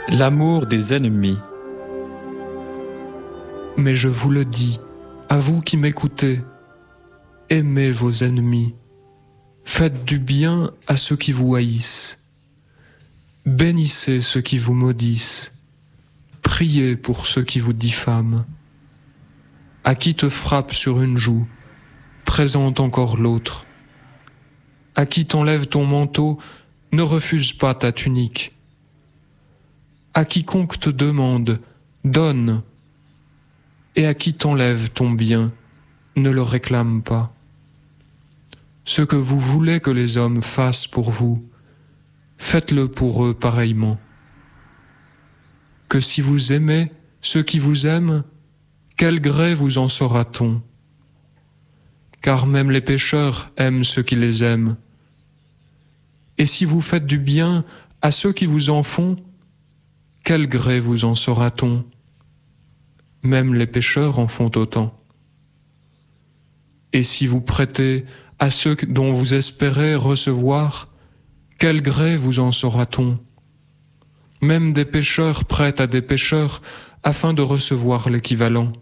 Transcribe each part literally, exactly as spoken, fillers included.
L'amour des ennemis. Mais je vous le dis, à vous qui m'écoutez, aimez vos ennemis, faites du bien à ceux qui vous haïssent, bénissez ceux qui vous maudissent, priez pour ceux qui vous diffament. À qui te frappe sur une joue, présente encore l'autre. À qui t'enlève ton manteau, ne refuse pas ta tunique. À quiconque te demande, donne. Et à qui t'enlève ton bien, ne le réclame pas. Ce que vous voulez que les hommes fassent pour vous, faites-le pour eux pareillement. Que si vous aimez ceux qui vous aiment, quel gré vous en saura-t-on? Car même les pécheurs aiment ceux qui les aiment. Et si vous faites du bien à ceux qui vous en font, quel gré vous en saura-t-on? Même les pécheurs en font autant. Et si vous prêtez à ceux dont vous espérez recevoir, quel gré vous en saura-t-on? Même des pécheurs prêtent à des pécheurs afin de recevoir l'équivalent.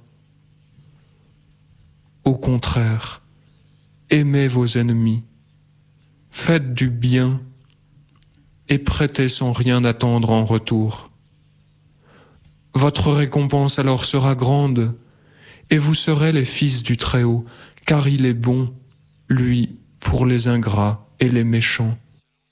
Au contraire, aimez vos ennemis, faites du bien et prêtez sans rien attendre en retour. Votre récompense alors sera grande, et vous serez les fils du Très-Haut, car il est bon, lui, pour les ingrats et les méchants.